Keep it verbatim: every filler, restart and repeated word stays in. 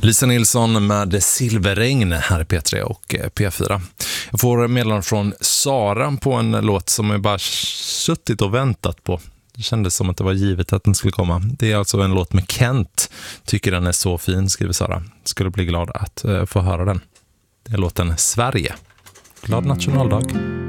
Lisa Nilsson med Silverregn här i P tre och P fyra. Jag får meddelande från Sara på en låt som jag bara suttit och väntat på. Det kändes som att det var givet att den skulle komma. Det är alltså en låt med Kent. Tycker den är så fin, skriver Sara. Skulle bli glad att uh, få höra den. Det är låten Sverige. Glad nationaldag.